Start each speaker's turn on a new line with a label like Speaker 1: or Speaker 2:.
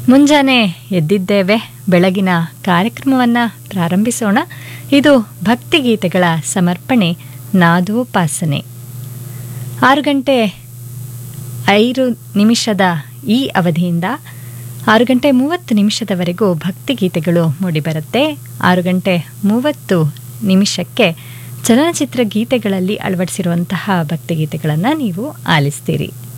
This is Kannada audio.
Speaker 1: ಮುಂಜಾನೆ ಎದ್ದಿದ್ದೇವೆ, ಬೆಳಗಿನ ಕಾರ್ಯಕ್ರಮವನ್ನು ಪ್ರಾರಂಭಿಸೋಣ. ಇದು ಭಕ್ತಿಗೀತೆಗಳ ಸಮರ್ಪಣೆ ನಾದೋಪಾಸನೆ. 6:05 ಈ ಅವಧಿಯಿಂದ 6:30 ಭಕ್ತಿಗೀತೆಗಳು ಮೂಡಿಬರುತ್ತೆ. 6:30 ಚಲನಚಿತ್ರ ಗೀತೆಗಳಲ್ಲಿ ಅಳವಡಿಸಿರುವಂತಹ ಭಕ್ತಿಗೀತೆಗಳನ್ನು ನೀವು ಆಲಿಸ್ತೀರಿ.